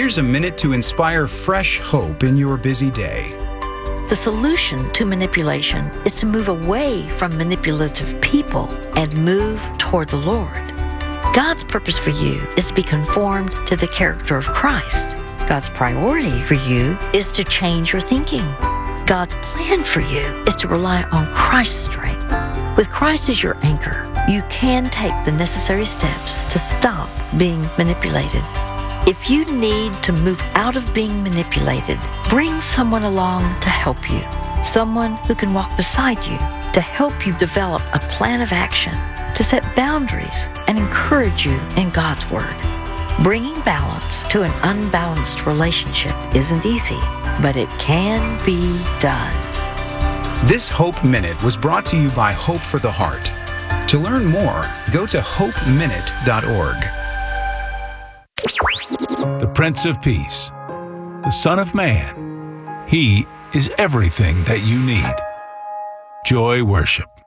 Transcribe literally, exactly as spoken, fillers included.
Here's a minute to inspire fresh hope in your busy day. The solution to manipulation is to move away from manipulative people and move toward the Lord. God's purpose for you is to be conformed to the character of Christ. God's priority for you is to change your thinking. God's plan for you is to rely on Christ's strength. With Christ as your anchor, you can take the necessary steps to stop being manipulated. If you need to move out of being manipulated, bring someone along to help you. Someone who can walk beside you to help you develop a plan of action, to set boundaries and encourage you in God's Word. Bringing balance to an unbalanced relationship isn't easy, but it can be done. This Hope Minute was brought to you by Hope for the Heart. To learn more, go to hope minute dot org. The Prince of Peace, the Son of Man. He is everything that you need. Joy Worship.